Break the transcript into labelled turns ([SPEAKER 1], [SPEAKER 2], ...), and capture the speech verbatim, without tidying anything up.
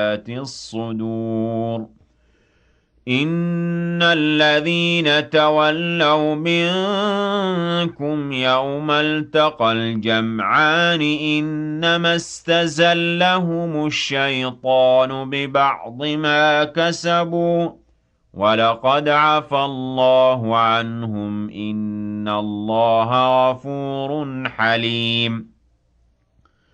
[SPEAKER 1] ذات الصدور إن الذين تولوا منكم يوم التقى الجمعان إنما استزلهم الشيطان ببعض ما كسبوا ولقد عفى الله عنهم إن الله غفور حليم